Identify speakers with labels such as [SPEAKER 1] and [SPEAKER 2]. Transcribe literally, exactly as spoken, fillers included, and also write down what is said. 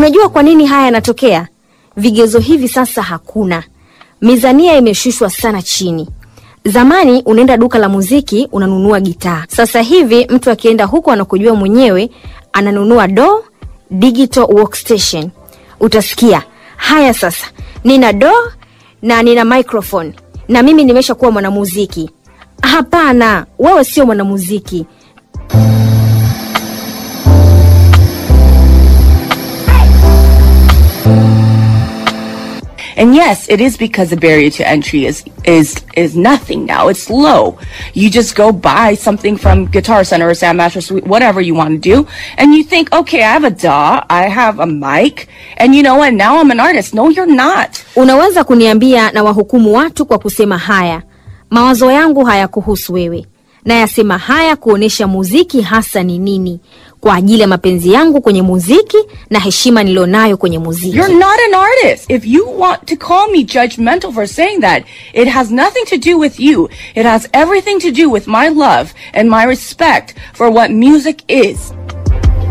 [SPEAKER 1] Unajua kwa nini haya yanatokea? Vigezo hivi sasa hakuna. Mizania imeshushwa sana chini. Zamani unaenda duka la muziki unanunua gitaa. Sasa hivi mtu akienda huko anakojua mwenyewe ananunua D A W, digital workstation. Utasikia, haya sasa, nina D A W na nina microphone na mimi nimesha kuwa mwanamuziki. Hapana, wewe sio mwanamuziki.
[SPEAKER 2] And yes, it is because the barrier to entry is is is nothing now. It's low. You just go buy something from Guitar Center or Sam Master Suite, whatever you want to do, and you think, okay, I have a D A W, I have a mic, and you know what? Now I'm an artist. No, you're not.
[SPEAKER 1] Unaweza kuniambia na wahukumu watu kwa kusema haya. Mawazo yangu hayakuhusu wewe. Na yasema haya kuonesha muziki hasa ni nini, kwa ajili ya mapenzi yangu kwenye muziki na heshima nilionayo kwenye muziki.
[SPEAKER 2] You're not an artist. If you want to call me judgmental for saying that, it has nothing to do with you. It has everything to do with my love and my respect for what music is.